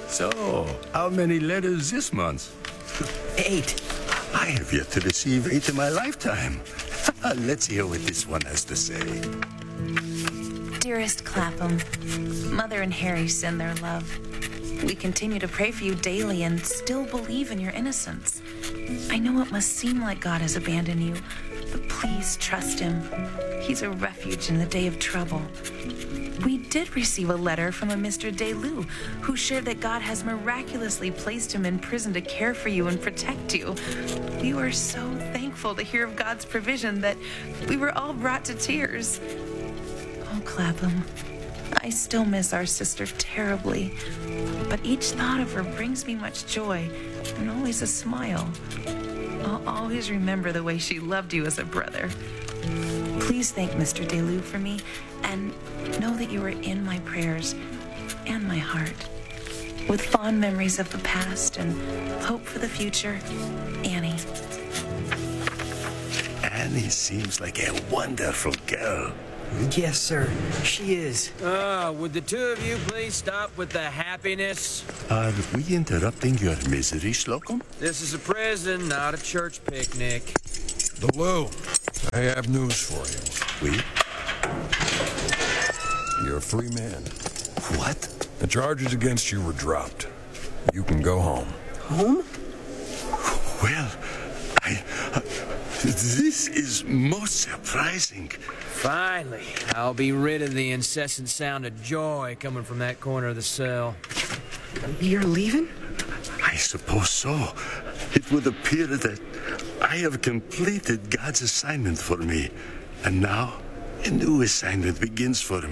So, how many letters this month? 8. I have yet to receive 8 in my lifetime. Let's hear what this one has to say. Dearest Clapham, Mother and Harry send their love. We continue to pray for you daily and still believe in your innocence. I know it must seem like God has abandoned you, but please trust him. He's a refuge in the day of trouble. We did receive a letter from a Mr. DeLu, who shared that God has miraculously placed him in prison to care for you and protect you. We were so thankful to hear of God's provision that we were all brought to tears. Oh, Clapham, I still miss our sister terribly, but each thought of her brings me much joy and always a smile. I'll always remember the way she loved you as a brother. Please thank Mr. DeLu for me, and know that you are in my prayers and my heart. With fond memories of the past and hope for the future, Annie. Annie seems like a wonderful girl. Yes, sir. She is. Would the two of you please stop with the happiness? Are we interrupting your misery, Slocum? This is a prison, not a church picnic. DeLu, I have news for you. We? You're a free man. What? The charges against you were dropped. You can go home. Home? Well, this is most surprising. Finally, I'll be rid of the incessant sound of joy coming from that corner of the cell. You're leaving? I suppose so. It would appear that I have completed God's assignment for me. And now, a new assignment begins for me.